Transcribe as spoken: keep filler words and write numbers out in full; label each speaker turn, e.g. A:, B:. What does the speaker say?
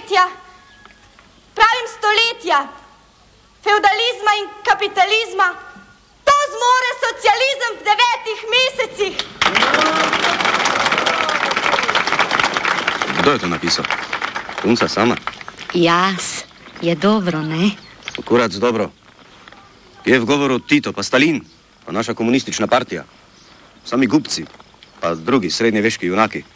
A: desetletja, pravim stoletja, feudalizma in kapitalizma, to zmore socializem v devetih mesecih.
B: Kdo je to napisal? Punca sama?
C: Jaz. Je dobro, ne?
B: Kurac dobro. Je v govoru Tito, pa Stalin, pa naša komunistična partija. Sami gubci, pa drugi srednjeveški junaki.